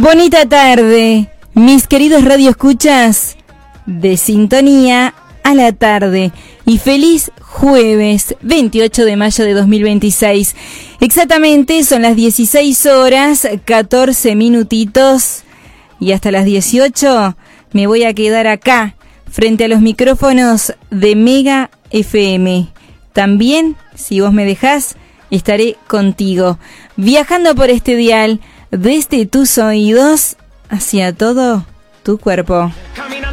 Bonita tarde, mis queridos radioescuchas de Sintonía a la Tarde, y feliz jueves 28 de mayo de 2026. Exactamente son las 16 horas 14 minutitos y hasta las 18 me voy a quedar acá frente a los micrófonos de Mega FM. También, si vos me dejás, estaré contigo, viajando por este dial desde tus oídos hacia todo tu cuerpo.